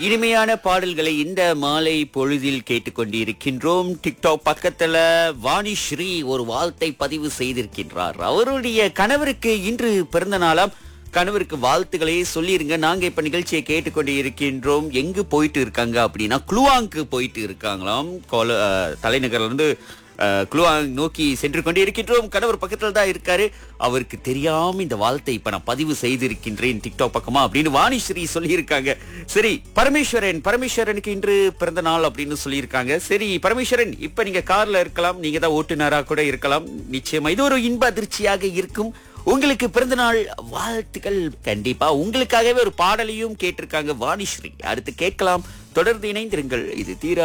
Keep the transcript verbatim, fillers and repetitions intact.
இனிமையான பாடல்களை இந்த மாலை பொழுதில் கேட்டுக்கொண்டிருக்கின்றோம். டிக்டாக் பக்கத்துல வாணிஸ்ரீ ஒரு வாழ்த்தை பதிவு செய்திருக்கின்றார். அவருடைய கணவருக்கு இன்று பிறந்த நாளாம். கணவருக்கு வாழ்த்துக்களே சொல்லிருங்க. நாங்க இப்ப நிகழ்ச்சியை கேட்டுக்கொண்டு இருக்கின்றோம். எங்கு போயிட்டு இருக்காங்க அப்படின்னா குளுவாங்கு போயிட்டு இருக்காங்களாம். கோல தலைநகர்ல இருந்து குளுவாங் நோக்கி சென்று கொண்டு இருக்கின்றோம். கணவர் பக்கத்துல தான் இருக்காரு. அவருக்கு தெரியாம இந்த வாழ்த்தை இப்ப நான் பதிவு செய்திருக்கின்றேன் டிக்டாக் பக்கமா அப்படின்னு வாணிஸ்ரீ சொல்லியிருக்காங்க. சரி, பரமேஸ்வரன் பரமேஸ்வரனுக்கு இன்று பிறந்த நாள் அப்படின்னு சொல்லியிருக்காங்க. சரி பரமேஸ்வரன், இப்ப நீங்க கார்ல இருக்கலாம், நீங்க தான் ஓட்டுநரா கூட இருக்கலாம். நிச்சயமா இது ஒரு இன்ப அதிர்ச்சியாக இருக்கும். உங்களுக்கு பிறந்த நாள் வாழ்த்துக்கள். கண்டிப்பா உங்களுக்காகவே ஒரு பாடலையும் கேட்டிருக்காங்க வாணிஸ்ரீ. அடுத்து கேட்கலாம். தொடர்ந்து இணைந்திருங்கள். இது தீரா